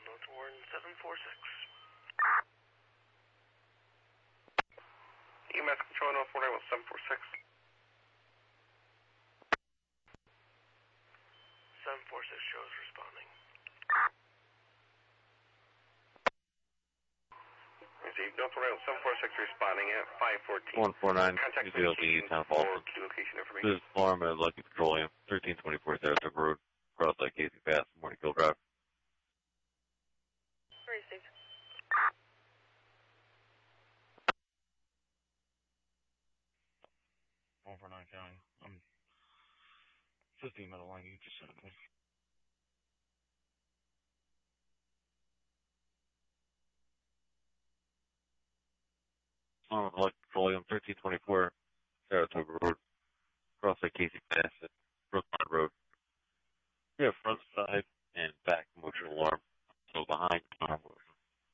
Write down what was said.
North Warren 746. EMS control North Warren 746. 746 shows responding. Received North Warren 746 responding at 514. 149, Contact UCLB, Town of Alton. key location information. This is Farm at Lucky Petroleum, 1324 Saratoga Road, across like Casey Pass, Morning Kill Drive. Received. 149 County. I'm 15 Meadow Line, you just said it. Farm at Lucky Petroleum, 1324 Saratoga Road, across like Casey Pass at Brookline Road. We have front, side, and back motion alarm. So behind.